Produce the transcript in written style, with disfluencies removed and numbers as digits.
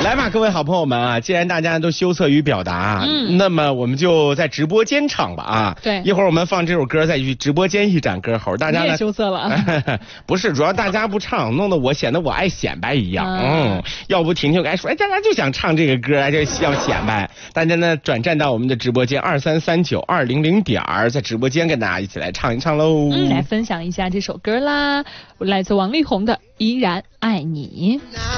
来嘛，各位好朋友们啊，既然大家都羞涩于表达，那么我们就在直播间唱吧啊。 对， 一会儿我们放这首歌，再去直播间一展歌喉，大家呢？ 你也羞涩了啊？ 不是，主要大家不唱，弄得我显得我爱显摆一样。要不婷婷该说，大家就想唱这个歌，就要显摆。大家呢转战到我们的直播间2339-200点，在直播间跟大家一起来唱一唱喽。 来分享一下这首歌啦，来自王力宏的《依然爱你》。